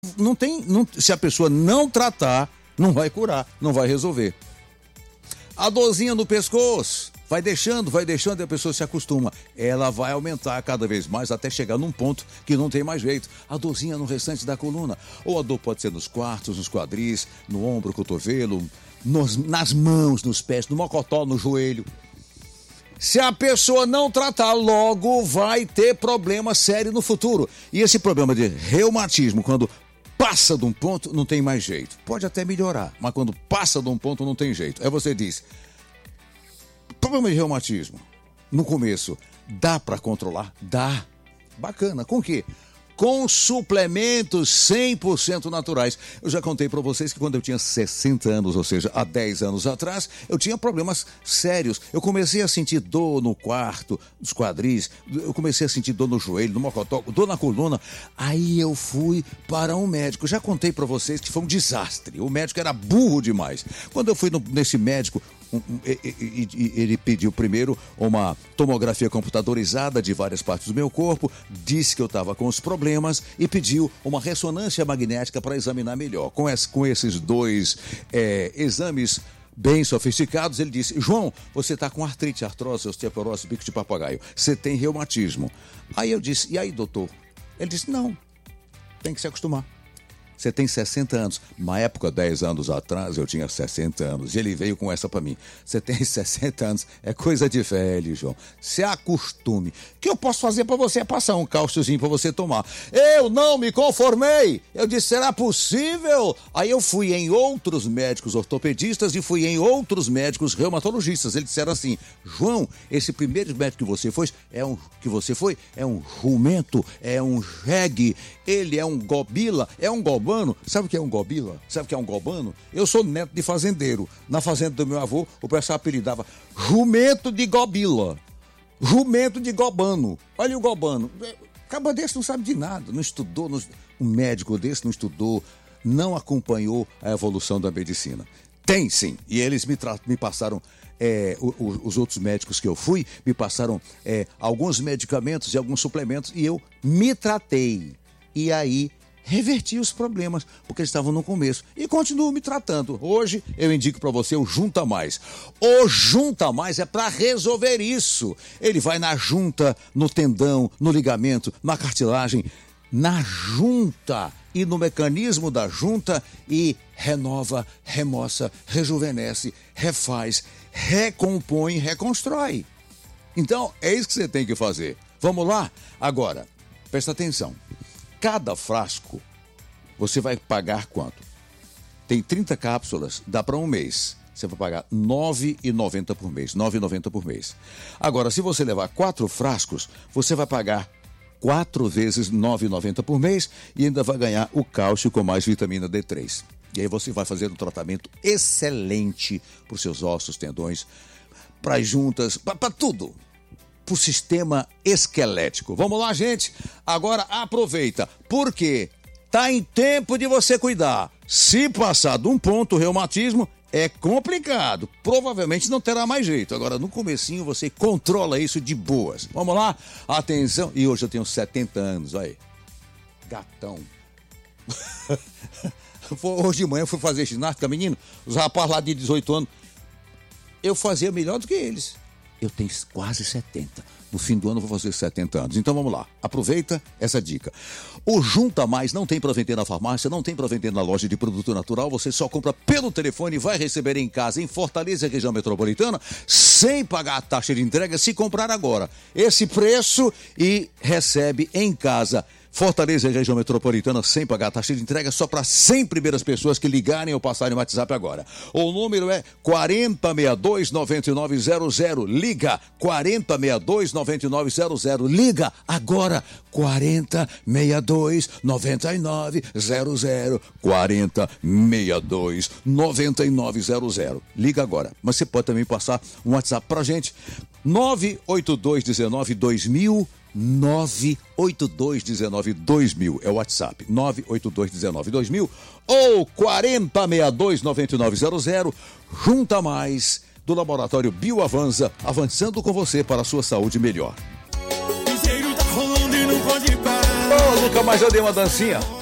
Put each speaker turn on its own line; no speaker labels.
se a pessoa não tratar, não vai curar, não vai resolver. A dorzinha no pescoço, vai deixando e a pessoa se acostuma. Ela vai aumentar cada vez mais até chegar num ponto que não tem mais jeito. A dorzinha no restante da coluna. Ou a dor pode ser nos quartos, nos quadris, no ombro, cotovelo, nas mãos, nos pés, no mocotó, no joelho. Se a pessoa não tratar, logo vai ter problema sério no futuro. E esse problema de reumatismo, quando passa de um ponto, não tem mais jeito. Pode até melhorar, mas quando passa de um ponto, não tem jeito. Aí você diz, problema de reumatismo, no começo, dá para controlar? Dá. Bacana. Com o quê? Com suplementos 100% naturais. Eu já contei para vocês que quando eu tinha 60 anos, ou seja, há 10 anos atrás, eu tinha problemas sérios. Eu comecei a sentir dor no quarto, nos quadris, eu comecei a sentir dor no joelho, no mocotó, dor na coluna. Aí eu fui para um médico. Já contei para vocês que foi um desastre. O médico era burro demais. Quando eu fui nesse médico, ele pediu primeiro uma tomografia computadorizada de várias partes do meu corpo, disse que eu estava com os problemas e pediu uma ressonância magnética para examinar melhor. Com esses dois exames bem sofisticados, ele disse, João, você está com artrite, artrose, osteoporose, bico de papagaio, você tem reumatismo. Aí eu disse, e aí, doutor? Ele disse, não, tem que se acostumar. Você tem 60 anos. Na época, 10 anos atrás, eu tinha 60 anos. E ele veio com essa para mim. Você tem 60 anos. É coisa de velho, João. Se acostume. O que eu posso fazer para você é passar um cálciozinho para você tomar. Eu não me conformei. Eu disse, será possível? Aí eu fui em outros médicos ortopedistas e fui em outros médicos reumatologistas. Eles disseram assim, João, esse primeiro médico que você foi é um jumento, é um jegue, ele é um gobila, é um gobano. Sabe o que é um gobila? Sabe o que é um gobano? Eu sou neto de fazendeiro. Na fazenda do meu avô, o pessoal apelidava jumento de gobila. Jumento de gobano. Olha o gobano. Caba desse não sabe de nada. Não estudou. Um médico desse não estudou. Não acompanhou a evolução da medicina. Tem sim. E eles me passaram... os outros médicos que eu fui, me passaram alguns medicamentos e alguns suplementos. E eu me tratei. E aí... reverti os problemas, porque eles estavam no começo. E continuo me tratando. Hoje eu indico para você o Junta Mais. O Junta Mais é para resolver isso. Ele vai na junta, no tendão, no ligamento, na cartilagem, na junta e no mecanismo da junta e renova, remoça, rejuvenesce, refaz, recompõe, reconstrói. Então, é isso que você tem que fazer. Vamos lá? Agora, presta atenção. Cada frasco, você vai pagar quanto? Tem 30 cápsulas, dá para um mês. Você vai pagar R$ 9,90 por mês. R$ 9,90 por mês. Agora, se você levar 4 frascos, você vai pagar 4 vezes R$ 9,90 por mês e ainda vai ganhar o cálcio com mais vitamina D3. E aí você vai fazer um tratamento excelente para os seus ossos, tendões, para as juntas, para tudo. Para o sistema esquelético. Vamos lá, gente? Agora aproveita, porque tá em tempo de você cuidar. Se passar de um ponto, o reumatismo é complicado. Provavelmente não terá mais jeito. Agora, no comecinho, você controla isso de boas. Vamos lá? Atenção. E hoje eu tenho 70 anos, aí. Gatão. Hoje de manhã eu fui fazer ginástica, menino. Os rapazes lá de 18 anos. Eu fazia melhor do que eles. Eu tenho quase 70. No fim do ano eu vou fazer 70 anos. Então vamos lá. Aproveita essa dica. O Junta Mais não tem para vender na farmácia, não tem para vender na loja de produto natural. Você só compra pelo telefone e vai receber em casa, em Fortaleza, região metropolitana, sem pagar a taxa de entrega se comprar agora. Esse preço e recebe em casa. Fortaleza e região metropolitana sem pagar a taxa de entrega só para 100 primeiras pessoas que ligarem ou passarem o WhatsApp agora. O número é 4062-9900. Liga 4062-9900. Liga agora 4062-9900. 4062-9900. Liga agora. Mas você pode também passar um WhatsApp para a gente. 98219-2000. 98219-2000 é o WhatsApp, 98219-2000 ou 4062-9900. Junta Mais, do Laboratório Bioavanza, avançando com você para a sua saúde melhor. Ô, Luca, mas eu dei uma dancinha.